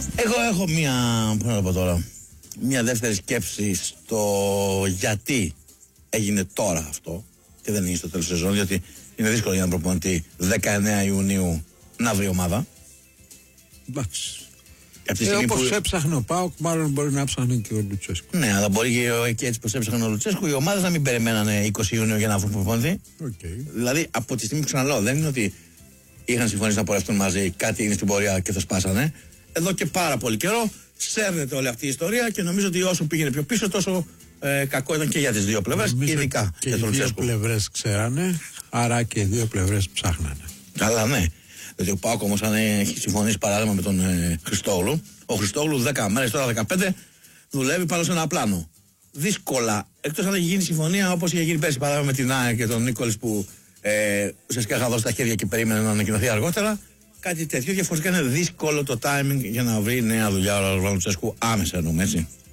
Εγώ έχω μια δεύτερη σκέψη στο γιατί έγινε τώρα αυτό και δεν είναι στο τέλος της σεζόν, γιατί είναι δύσκολο για έναν προπονητή 19 Ιουνίου να βρει ομάδα. Εντάξει. Όπως έψαχνε ο ΠΑΟΚ, μάλλον μπορεί να έψαχνε και ο Λουτσέσκου. Ναι, αλλά μπορεί και έτσι πως έψαχνε ο Λουτσέσκου οι ομάδες να μην περιμένανε 20 Ιουνίου για να βρουν προπονητή. Δηλαδή από τη στιγμή που ξαναλέω, δεν είναι ότι είχαν συμφωνήσει να πορευτούν μαζί, κάτι είναι στην πορεία και το σπάσανε. Εδώ και πάρα πολύ καιρό σέρνεται όλη αυτή η ιστορία και νομίζω ότι όσο πήγαινε πιο πίσω, τόσο κακό ήταν και για τις δύο πλευρές, ειδικά και για τον Λουτσέσκου. Και οι δύο πλευρές ξέρανε, άρα και οι δύο πλευρές ψάχνανε. Καλά, ναι. Δηλαδή ο ΠΑΟΚ όμως, αν έχει συμφωνήσει παράδειγμα με τον Χριστόγλου, ο Χριστόγλου 10 μέρες, τώρα 15, δουλεύει πάνω σε ένα πλάνο. Δύσκολα, εκτός αν έχει γίνει συμφωνία όπως είχε γίνει πέρσι παράδειγμα με την ΑΕ και τον Νίκολης που ουσιαστικά είχα δώσει τα χέρια και περίμενε να ανακοινωθεί αργότερα. Κάτι τέτοιο. Διαφορετικά είναι δύσκολο το timing για να βρει νέα δουλειά ο Λουτσέσκου άμεσα, εννοούμε έτσι.